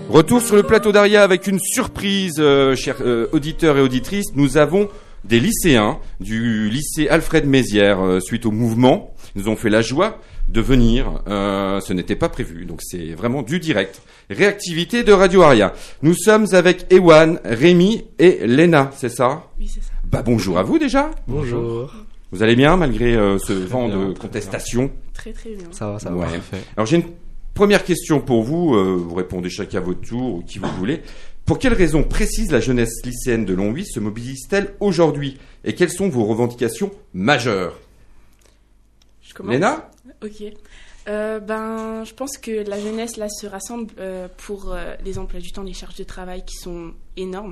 Retour sur le plateau d'Aria avec une surprise, chers auditeurs et auditrices. Nous avons des lycéens du lycée Alfred Mézières suite au mouvement. Ils nous ont fait la joie de venir. Ce n'était pas prévu, donc c'est vraiment du direct. Réactivité de Radio Aria. Nous sommes avec Ewan, Rémi et Léna, c'est ça ? Oui, c'est ça. Bah bonjour à vous déjà. Bonjour. Vous allez bien malgré ce vent de contestation ? Très très bien. Ça va. Ouais. Alors j'ai une première question pour vous. Vous répondez chacun à votre tour ou qui vous voulez. Pour quelles raisons précises la jeunesse lycéenne de Longwy se mobilise-t-elle aujourd'hui ? Et quelles sont vos revendications majeures ? Je commence. Léna ? Ok. Je pense que la jeunesse là se rassemble pour les emplois du temps, les charges de travail qui sont énormes.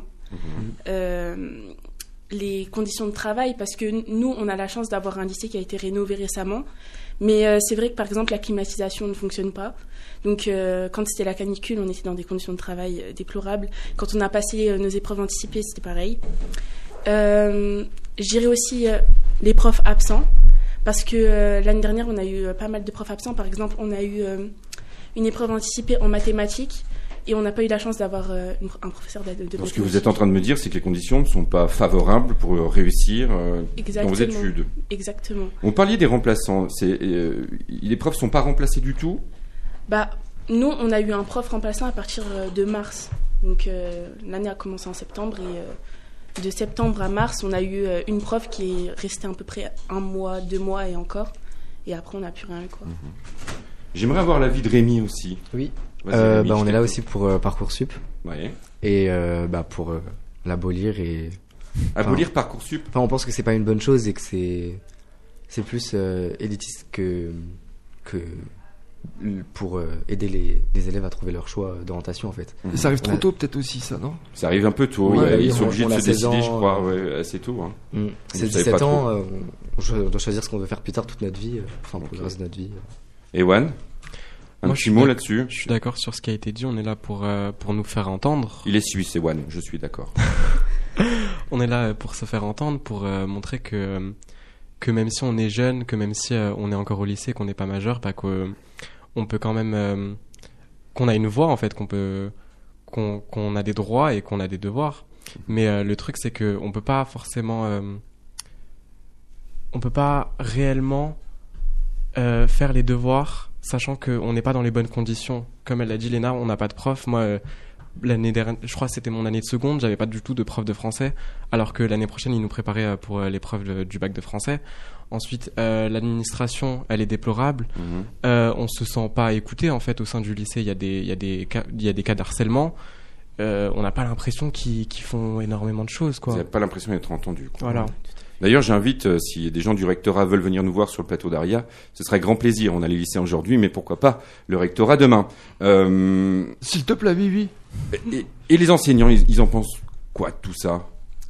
Les conditions de travail, parce que nous, on a la chance d'avoir un lycée qui a été rénové récemment, mais c'est vrai que par exemple la climatisation ne fonctionne pas. Donc quand c'était la canicule, on était dans des conditions de travail déplorables. Quand on a passé nos épreuves anticipées, c'était pareil. Je dirais aussi les profs absents, parce que l'année dernière, on a eu pas mal de profs absents. Par exemple, on a eu une épreuve anticipée en mathématiques, et on n'a pas eu la chance d'avoir un professeur de mathématiques. Ce que vous êtes en train de me dire, c'est que les conditions ne sont pas favorables pour réussir dans vos études. Exactement. On parlait des remplaçants. Les profs ne sont pas remplacés du tout ? Nous, on a eu un prof remplaçant à partir de mars. Donc l'année a commencé en septembre, et de septembre à mars, on a eu une prof qui est restée à peu près 1 mois, 2 mois et encore. Et après, on n'a plus rien eu, quoi. J'aimerais avoir l'avis de Rémi aussi. Oui. Rémi, on est là aussi pour Parcoursup. Ouais. Et pour l'abolir et... Abolir Parcoursup. Enfin, on pense que c'est pas une bonne chose et que c'est plus élitiste que pour aider les élèves à trouver leur choix d'orientation, en fait. Et ça arrive trop tôt, peut-être aussi, ça, non ? Ça arrive un peu tôt. Ouais, ils sont obligés de se 16 décider, ans, je crois, assez tôt. Hein. C'est 17 ans, on doit choisir ce qu'on veut faire plus tard toute notre vie, pour le reste de notre vie. Ewan, un petit mot là-dessus. Je suis d'accord sur ce qui a été dit, on est là pour nous faire entendre. Il est suisse, Ewan, je suis d'accord. On est là pour se faire entendre, pour montrer que même si on est jeune, que même si on est encore au lycée, qu'on n'est pas majeur, qu'on peut quand même... qu'on a une voix, en fait, qu'on a des droits et qu'on a des devoirs. Mais le truc, c'est qu'on peut pas forcément... on peut pas réellement faire les devoirs, sachant qu'on n'est pas dans les bonnes conditions. Comme elle l'a dit, Léna, on n'a pas de prof. Moi, l'année dernière, je crois que c'était mon année de seconde, j'avais pas du tout de prof de français, alors que l'année prochaine, ils nous préparaient pour l'épreuve du bac de français. Ensuite, l'administration, elle est déplorable. On se sent pas écouté, en fait, au sein du lycée. Il y a des cas d'harcèlement. On n'a pas l'impression qu'ils font énormément de choses, quoi. Vous n'avez pas l'impression d'être entendu, quoi. Voilà. D'ailleurs, j'invite, si des gens du rectorat veulent venir nous voir sur le plateau d'Aria, ce serait grand plaisir. On a les lycéens aujourd'hui, mais pourquoi pas le rectorat demain. S'il te plaît, oui. Et les enseignants, ils en pensent quoi de tout ça ?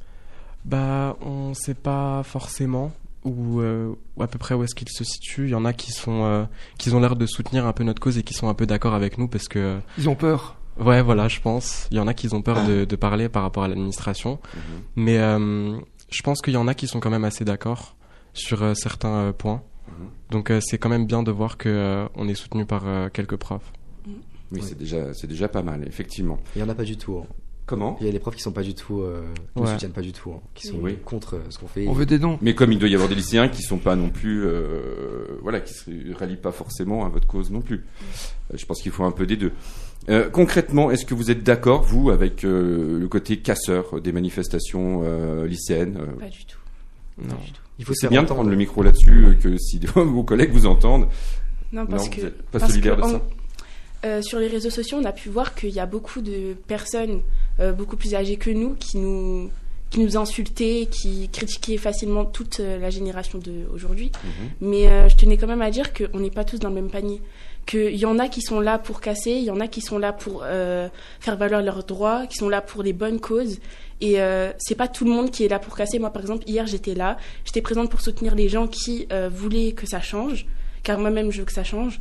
On sait pas forcément où à peu près où est-ce qu'ils se situent. Il y en a qui ont l'air de soutenir un peu notre cause et qui sont un peu d'accord avec nous parce que... Ils ont peur. Ouais, voilà, je pense. Il y en a qui ont peur de parler par rapport à l'administration. Mais je pense qu'il y en a qui sont quand même assez d'accord sur certains points. Donc c'est quand même bien de voir qu'on est soutenu par quelques profs. Oui, c'est déjà pas mal, effectivement. Il y en a pas du tout. Hein. Comment ? Il y a des profs qui sont pas du tout, ne soutiennent pas du tout, qui sont contre ce qu'on fait. On veut des noms. Mais comme il doit y avoir des lycéens qui sont pas non plus, qui se rallient pas forcément à votre cause non plus. Je pense qu'il faut un peu des deux. Concrètement, est-ce que vous êtes d'accord, vous, avec le côté casseur des manifestations lycéennes Pas du tout. Non. Pas du tout. Il faut c'est bien de prendre le micro là-dessus, que si vos collègues vous entendent. Non, parce que vous n'êtes pas solidaire de ça. Sur les réseaux sociaux, on a pu voir qu'il y a beaucoup de personnes beaucoup plus âgées que nous qui nous insultaient, qui critiquaient facilement toute la génération d'aujourd'hui. Mais je tenais quand même à dire qu'on n'est pas tous dans le même panier. Qu'il y en a qui sont là pour casser, il y en a qui sont là pour faire valoir leurs droits, qui sont là pour les bonnes causes. Et c'est pas tout le monde qui est là pour casser. Moi, par exemple, hier, j'étais présente pour soutenir les gens qui voulaient que ça change, car moi-même, je veux que ça change.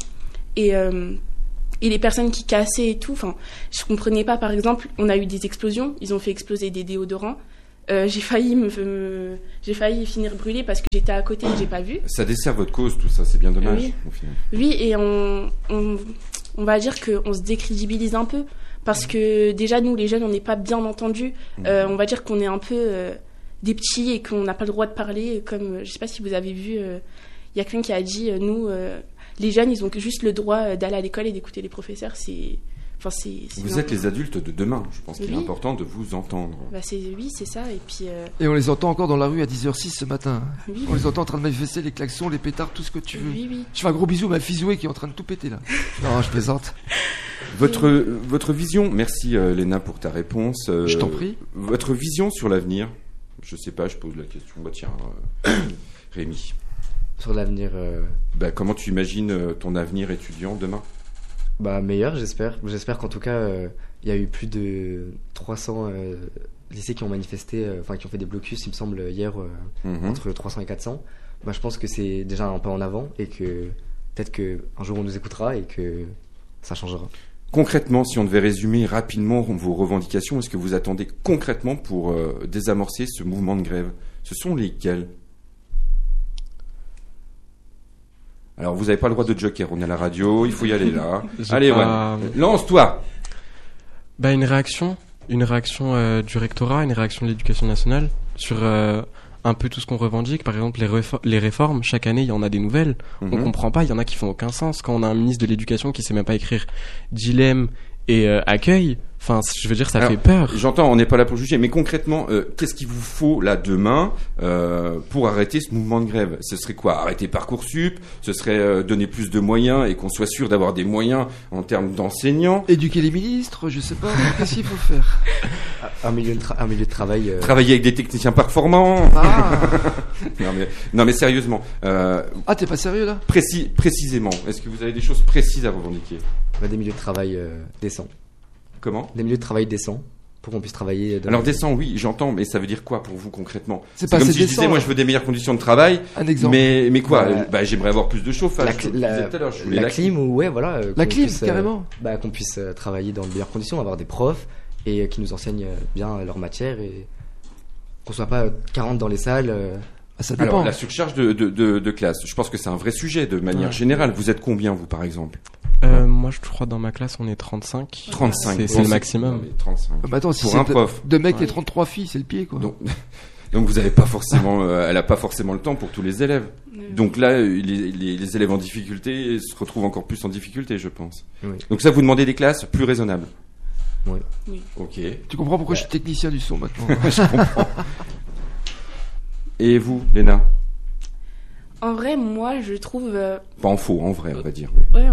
Et les personnes qui cassaient et tout, enfin, je comprenais pas. Par exemple, on a eu des explosions, ils ont fait exploser des déodorants. J'ai failli finir brûlée parce que j'étais à côté et j'ai pas vu. Ça dessert votre cause, tout ça, c'est bien dommage. Oui, au final. oui, et on va dire qu'on se décrédibilise un peu Parce que déjà, nous, les jeunes, on n'est pas bien entendus. On va dire qu'on est un peu des petits et qu'on n'a pas le droit de parler. Comme, je sais pas si vous avez vu, il y a quelqu'un qui a dit, nous, les jeunes, ils ont juste le droit d'aller à l'école et d'écouter les professeurs. Vous êtes les adultes de demain. Je pense qu'il est Oui. important de vous entendre. Oui, c'est ça. Et puis, Et on les entend encore dans la rue à 10h06 ce matin. oui, On les entend en train de manifester, les klaxons, les pétards, tout ce que tu veux. oui. Je fais un gros bisou à ma fille Zoé qui est en train de tout péter là. Non, je plaisante. Votre vision, merci Léna pour ta réponse. Je t'en prie. Votre vision sur l'avenir, je sais pas, je pose la question. Bah tiens, Rémi, Sur l'avenir, comment tu imagines ton avenir étudiant demain? meilleur, j'espère. J'espère qu'en tout cas, il y a eu plus de 300 lycées qui ont manifesté, qui ont fait des blocus, il me semble, hier, Mhm. entre 300 et 400. Je pense que c'est déjà un pas en avant et que peut-être qu'un jour on nous écoutera et que ça changera. Concrètement, si on devait résumer rapidement vos revendications, est-ce que vous attendez concrètement pour désamorcer ce mouvement de grève? Ce sont lesquels? Alors, vous n'avez pas le droit de joker, on est à la radio, il faut y aller là. Allez, pas- ouais. Lance-toi. Une réaction du rectorat, une réaction de l'éducation nationale sur un peu tout ce qu'on revendique. Par exemple, les réformes, chaque année, il y en a des nouvelles. On Mhm. comprend pas, il y en a qui font aucun sens. Quand on a un ministre de l'éducation qui sait même pas écrire dilemme et accueil, je veux dire, ça Alors, fait peur. J'entends, on n'est pas là pour juger, mais concrètement, qu'est-ce qu'il vous faut là demain pour arrêter ce mouvement de grève? Ce serait quoi? Arrêter Parcoursup? Ce serait donner plus de moyens et qu'on soit sûr d'avoir des moyens en termes d'enseignants? Éduquer les ministres, je sais pas. Qu'est-ce qu'il faut faire? Un milieu de travail. Travailler avec des techniciens performants? Ah, Non mais sérieusement, t'es pas sérieux là? précisément, est-ce que vous avez des choses précises à revendiquer? Des milieux de travail décents. Comment? Des milieux de travail décents pour qu'on puisse travailler. Alors décent, oui, j'entends, mais ça veut dire quoi pour vous concrètement? C'est pas comme assez si je décent, disais, moi là. je veux des meilleures conditions de travail, Un exemple. mais quoi? Ouais. J'aimerais avoir plus de chauffage. La comme cli- je disais la- tout à l'heure, je voulais La clim ou La qu'on clim, puisse, carrément. qu'on puisse travailler dans de meilleures conditions, avoir des profs et qui nous enseignent bien leur matière et qu'on soit pas 40 dans les salles. Ça dépend. Alors, la surcharge de classe, je pense que c'est un vrai sujet de manière Ouais. générale. Vous êtes combien, vous, par exemple? Moi, je crois dans ma classe, on est 35. 35. C'est le maximum. Non, mais 35. Attends, si Pour c'est un prof. deux mecs et Ouais. 33 filles, c'est le pied quoi. Donc vous avez pas forcément, elle a pas forcément le temps pour tous les élèves. Donc là, les élèves en difficulté se retrouvent encore plus en difficulté, je pense. Oui. Donc ça, vous demandez des classes plus raisonnables. Oui. Oui. Ok. Tu comprends pourquoi je suis technicien du son maintenant? Je comprends. Et vous, Léna? En vrai, moi, je trouve... Pas en faux, en vrai, on va dire. Oui. Ouais.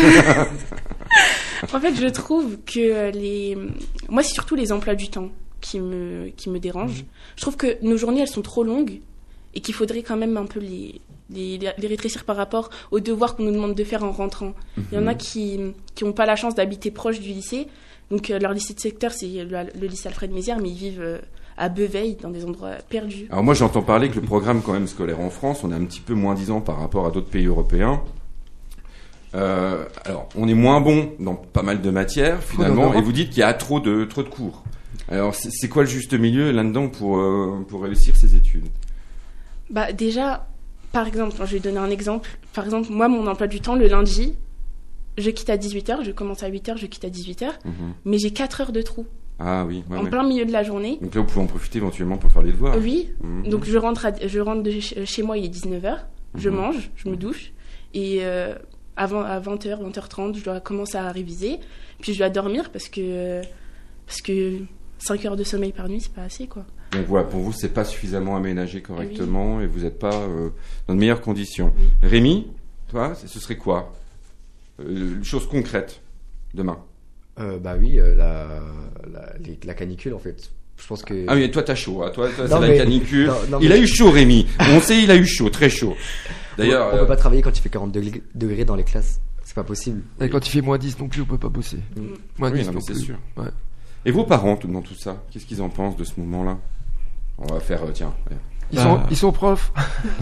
En fait, je trouve que moi, c'est surtout les emplois du temps qui me dérangent. Je trouve que nos journées, elles sont trop longues et qu'il faudrait quand même un peu les rétrécir par rapport aux devoirs qu'on nous demande de faire en rentrant. Il y en a qui n'ont pas la chance d'habiter proche du lycée. Donc, leur lycée de secteur, c'est le lycée Alfred Mézières, mais ils vivent à Beveille, dans des endroits perdus. Alors moi, j'entends parler que le programme quand même scolaire en France, on est un petit peu moins disant par rapport à d'autres pays européens. Alors, on est moins bon dans pas mal de matières finalement, et vous dites qu'il y a trop de cours. Alors, c'est quoi le juste milieu là-dedans pour réussir ces études? Déjà, par exemple, je vais donner un exemple. Par exemple, moi, mon emploi du temps, le lundi, je quitte à 18h, je commence à 8h, je quitte à 18h, mais j'ai 4 heures de trou Ah oui, ouais, en ouais. plein milieu de la journée. Donc là, vous pouvez en profiter éventuellement pour faire les devoirs. Oui, Mhm. donc je rentre de chez moi, il est 19h, je Mhm. mange, je me douche, et à 20h, 20h30, je dois commencer à réviser, puis je dois dormir parce que 5 heures de sommeil par nuit, c'est pas assez, quoi. Donc voilà, pour vous, c'est pas suffisamment aménagé correctement et vous n'êtes pas dans de meilleures conditions. Oui. Rémi, toi, ce serait quoi? Une chose concrète demain. Oui, la canicule en fait. Je pense que. Ah oui, toi t'as chaud, hein. Toi c'est Non, la mais- canicule. non, Il mais- a eu chaud, Rémi. On sait, il a eu chaud, très chaud. D'ailleurs, on peut pas travailler quand il fait 40 degrés dans les classes. C'est pas possible. Et quand il fait moins 10 non plus, on peut pas bosser. Moins oui, 10 non, non mais c'est plus. sûr. Ouais. Et vos parents, dans tout ça, qu'est-ce qu'ils en pensent de ce mouvement-là? On va faire, tiens. Ils sont profs.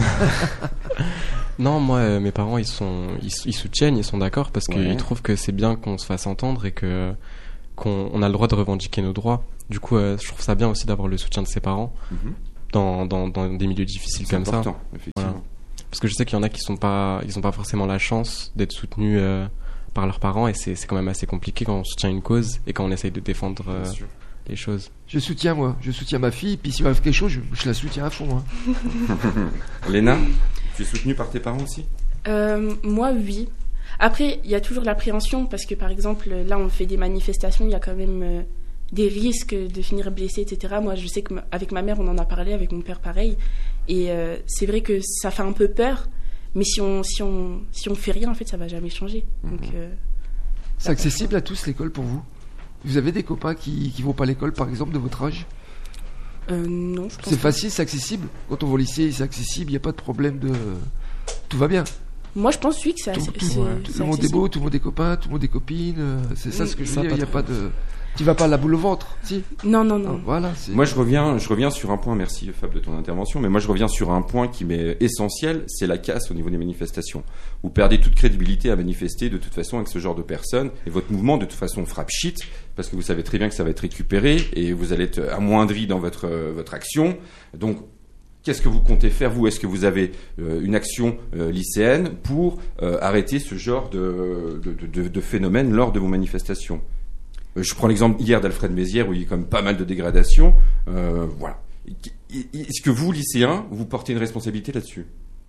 Non, moi, mes parents, ils soutiennent, ils sont d'accord parce Ouais. qu'ils trouvent que c'est bien qu'on se fasse entendre et qu'on a le droit de revendiquer nos droits. Du coup, je trouve ça bien aussi d'avoir le soutien de ses parents Mhm. dans des milieux difficiles C'est comme ça. important, effectivement. Voilà. Parce que je sais qu'il y en a qui ils ont pas forcément la chance d'être soutenus par leurs parents, et c'est quand même assez compliqué quand on soutient une cause et quand on essaye de défendre Bien sûr. les choses. Je soutiens ma fille, puis s'il m'arrive quelque chose, je la soutiens à fond. Hein. Léna, tu es soutenue par tes parents aussi? Moi, oui. Après, il y a toujours l'appréhension parce que, par exemple, là, on fait des manifestations, il y a quand même des risques de finir blessé, etc. Moi, je sais qu'avec ma mère, on en a parlé, avec mon père, pareil. Et c'est vrai que ça fait un peu peur, mais si on fait rien, en fait, ça va jamais changer. Donc, C'est accessible à tous l'école pour vous? Vous avez des copains qui vont pas à l'école, par exemple, de votre âge? Non, je pense C'est pas. facile, c'est accessible. Quand on va au lycée, c'est accessible, il n'y a pas de problème de... Tout va bien. Moi, je pense, oui, que c'est Tout c'est le monde est accessible. beau, tout le monde est copain, tout le monde est copine. C'est ça ce que je veux Ça, dire. pas Il n'y a trop. pas de... Tu vas pas à la boule au ventre, si? Non. Voilà. Moi, je reviens sur un point, merci Fab de ton intervention, mais moi je reviens sur un point qui m'est essentiel, c'est la casse au niveau des manifestations. Vous perdez toute crédibilité à manifester de toute façon avec ce genre de personnes, et votre mouvement de toute façon frappe shit, parce que vous savez très bien que ça va être récupéré, et vous allez être amoindri dans votre action. Donc, qu'est-ce que vous comptez faire, vous? Est-ce que vous avez une action lycéenne pour arrêter ce genre de phénomène lors de vos manifestations? Je prends l'exemple hier d'Alfred Mézières où il y a quand même pas mal de dégradation. Voilà. Est-ce que vous, lycéens, vous portez une responsabilité là-dessus?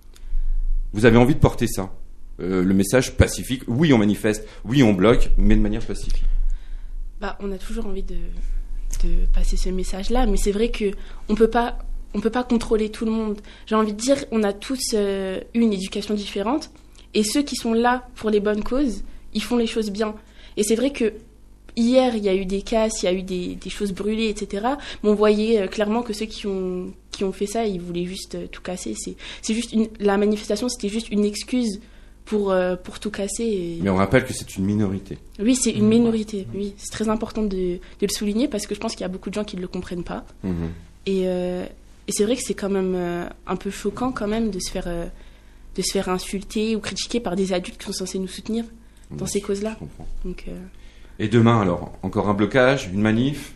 Vous avez envie de porter ça? Le message pacifique, oui on manifeste, oui on bloque, mais de manière pacifique. Bah, on a toujours envie de passer ce message-là, mais c'est vrai que on peut pas contrôler tout le monde. J'ai envie de dire, on a tous eu une éducation différente, et ceux qui sont là pour les bonnes causes, ils font les choses bien. Et c'est vrai que hier, il y a eu des casses, il y a eu des choses brûlées, etc. Mais on voyait clairement que ceux qui ont fait ça, ils voulaient juste tout casser. C'est juste la manifestation, c'était juste une excuse pour tout casser. Et... Mais on rappelle que c'est une minorité. Oui, c'est une minorité. Oui, c'est très important de le souligner parce que je pense qu'il y a beaucoup de gens qui ne le comprennent pas. Et c'est vrai que c'est quand même un peu choquant quand même de se faire insulter ou critiquer par des adultes qui sont censés nous soutenir dans ces causes-là. Je comprends. Donc, Et demain alors, encore un blocage, une manif?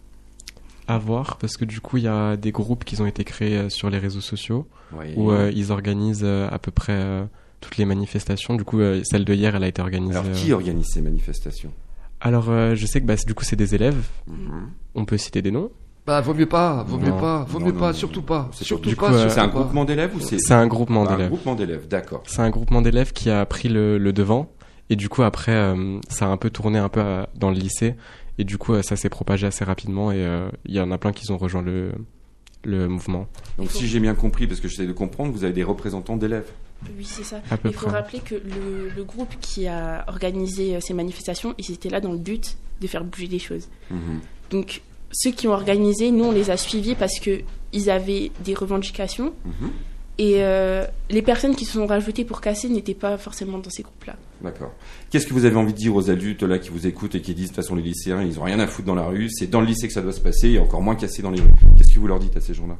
À voir, parce que du coup, il y a des groupes qui ont été créés sur les réseaux sociaux Oui. où ils organisent à peu près toutes les manifestations. Du coup, celle de hier, elle a été organisée. Alors qui organise ces manifestations? Alors, je sais que du coup, c'est des élèves. Mhm. On peut citer des noms. Bah, vaut mieux pas, Non. surtout pas. C'est Surtout du pas. coup, surtout C'est un pas. groupement d'élèves ou c'est C'est un groupement un d'élèves. groupement d'élèves, d'accord. C'est un groupement d'élèves qui a pris le devant. Et du coup, après, ça a un peu tourné un peu dans le lycée. Et du coup, ça s'est propagé assez rapidement. Et il y en a plein qui ont rejoint le mouvement. Donc si j'ai bien compris, parce que j'essaie de comprendre, vous avez des représentants d'élèves. oui, c'est ça. À peu Il faut près. rappeler que le groupe qui a organisé ces manifestations, ils étaient là dans le but de faire bouger les choses. Mhm. Donc, ceux qui ont organisé, nous, on les a suivis parce qu'ils avaient des revendications. Mhm. Et les personnes qui se sont rajoutées pour casser n'étaient pas forcément dans ces groupes-là. D'accord. Qu'est-ce que vous avez envie de dire aux adultes là qui vous écoutent et qui disent de toute façon les lycéens ils ont rien à foutre dans la rue, c'est dans le lycée que ça doit se passer et encore moins casser dans les rues? Qu'est-ce que vous leur dites à ces gens-là?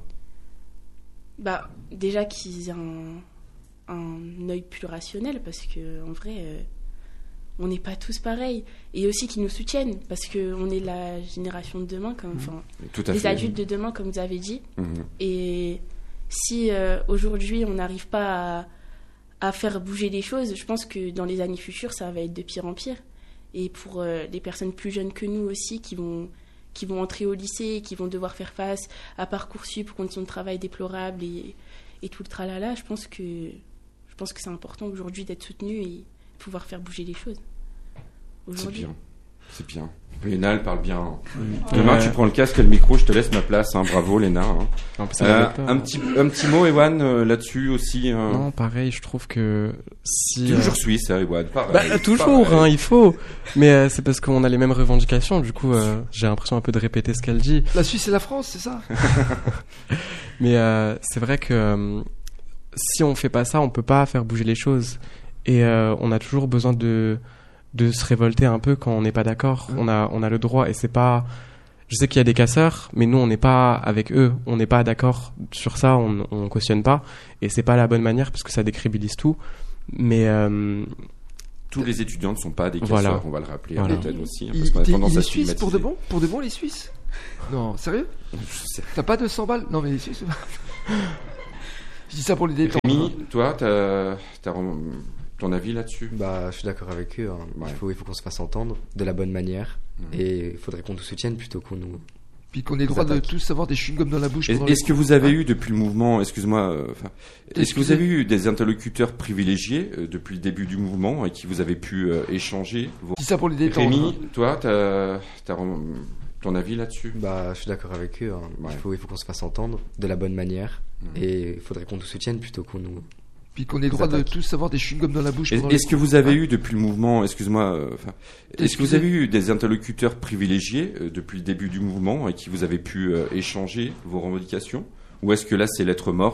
Bah, déjà qu'ils aient un œil plus rationnel parce que en vrai, on n'est pas tous pareils. Et aussi qu'ils nous soutiennent parce qu'on est la génération de demain, enfin, Tout à les fait. adultes de demain, comme vous avez dit. Mhm. Et si aujourd'hui on n'arrive pas à faire bouger les choses, je pense que dans les années futures, ça va être de pire en pire. Et pour les personnes plus jeunes que nous aussi, qui vont entrer au lycée, qui vont devoir faire face à Parcoursup, conditions de travail déplorables et tout le tralala, je pense que c'est important aujourd'hui d'être soutenu et pouvoir faire bouger les choses. C'est Aujourd'hui. bien. C'est bien. Léna, elle parle bien. Demain, Ouais. tu prends le casque et le micro, je te laisse ma place. Hein. Bravo, Léna. Hein. Non, ça m'arrête pas. Un petit mot, Ewan, là-dessus aussi. Non, pareil, je trouve que si... Tu es toujours suisse, hein, Ewan. Pareil, toujours, pareil. hein, il faut. Mais c'est parce qu'on a les mêmes revendications. Du coup, j'ai l'impression un peu de répéter ce qu'elle dit. La Suisse et la France, c'est ça? Mais c'est vrai que si on fait pas ça, on peut pas faire bouger les choses. Et on a toujours besoin de se révolter un peu quand on n'est pas d'accord. On a le droit et c'est pas... Je sais qu'il y a des casseurs, mais nous on n'est pas avec eux, on n'est pas d'accord sur ça, on cautionne pas. Et c'est pas la bonne manière parce que ça décrédibilise tout. Mais Tous les étudiants ne sont pas des casseurs, Voilà. on va le rappeler Voilà. à l'antenne aussi. Hein, parce qu'on a tendance Il à est suisse pour de stigmatiser. bon? Pour de bon, les Suisses? Non, sérieux? Je sais. T'as pas 200 balles? Non, mais les Suisses. Je dis ça pour les détendre. Rémi, toi, Ton avis là-dessus? Bah, je suis d'accord avec eux. Hein. Ouais. Il faut qu'on se fasse entendre de la bonne manière. Et il faudrait qu'on nous soutienne plutôt qu'on nous. Puis qu'on ait le droit de tous avoir des chewing-gums dans la bouche. Est-ce que vous avez eu depuis le mouvement, excuse-moi, est-ce que vous avez eu des interlocuteurs privilégiés depuis le début du mouvement avec qui vous avez pu échanger Dis ça pour les détendre. Rémi, toi, t'as ton avis là-dessus? Bah, je suis d'accord avec eux. Hein. Ouais. Il faut qu'on se fasse entendre de la bonne manière. Et il faudrait qu'on nous soutienne plutôt qu'on nous. Puis qu'on ait le droit de tous avoir des chewing-gums dans la bouche. Est-ce que vous avez eu depuis le mouvement, excuse-moi, est-ce que vous avez eu des interlocuteurs privilégiés depuis le début du mouvement avec qui vous avez pu échanger vos revendications? Ou est-ce que là c'est lettre morte?